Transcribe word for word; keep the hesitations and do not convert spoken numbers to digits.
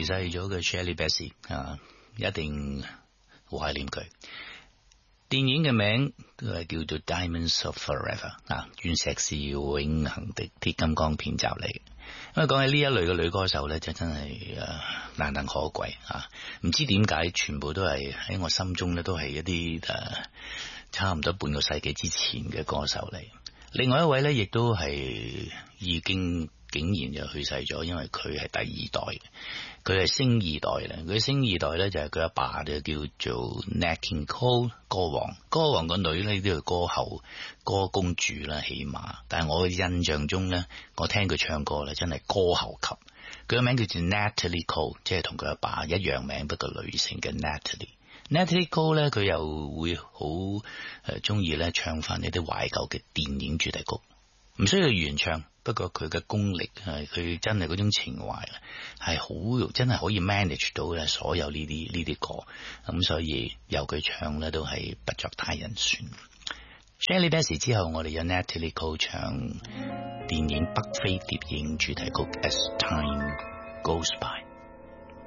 世咗嘅 Shirley Bassey 啊，一定好懷念佢。電影嘅名都係叫做 Diamonds of Forever 啊，鑽石是永恆的鐵金剛片集嚟。因為講起呢一類嘅女歌手咧，就真係誒難能可貴啊！唔知點解，全部都係喺我心中咧，都係一啲誒、啊、差唔多半個世紀之前嘅歌手嚟。另外一位咧，亦都係已經竟然就去世咗，因為佢係第二代，佢係星二代啦。佢星二代咧就係佢阿爸就叫做 Nat King Cole 歌王，歌王個女咧都係歌后、歌公主啦，起碼。但係我嘅印象中咧，我聽佢唱歌咧，真係歌后級。佢嘅名叫做 Natalie Cole， 即係同佢阿爸一樣名，不過女性嘅 Natalie。Natalie Cole 咧，佢又會好誒中意咧唱翻一啲懷舊嘅電影主題曲，唔需要原唱。不過佢嘅功力係佢真係嗰種情懷係好，真係可以 manage 到咧所有呢啲呢啲歌，咁所以由佢唱咧都係不作他人選。Shirley Bassey 之後，我哋有 Natalie Cole 唱電影北非諜影主題曲 As Time Goes By。